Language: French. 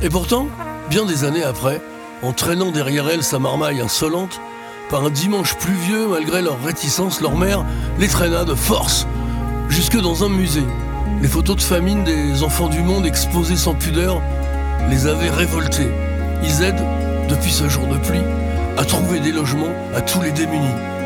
Et pourtant, bien des années après, en traînant derrière elle sa marmaille insolente, par un dimanche pluvieux, malgré leur réticence, leur mère les traîna de force jusque dans un musée. Les photos de famine des enfants du monde exposées sans pudeur les avaient révoltés. Ils aident, depuis ce jour de pluie, à trouver des logements à tous les démunis.